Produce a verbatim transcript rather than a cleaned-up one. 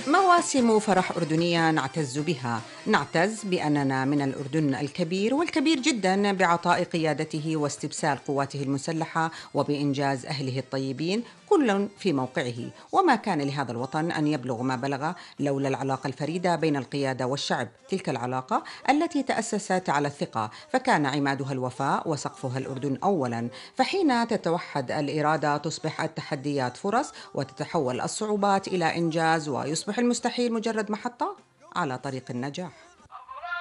مواسم فرح أردنية نعتز بها. نعتز بأننا من الأردن الكبير والكبير جدا بعطاء قيادته واستبسال قواته المسلحة وبإنجاز أهله الطيبين كل في موقعه. وما كان لهذا الوطن أن يبلغ ما بلغ لولا العلاقة الفريدة بين القيادة والشعب، تلك العلاقة التي تأسست على الثقة، فكان عمادها الوفاء وسقفها الأردن أولا. فحين تتوحد الإرادة تصبح التحديات فرص وتتحول الصعوبات إلى إنجاز، ويصبح المستحيل مجرد محطة على طريق النجاح.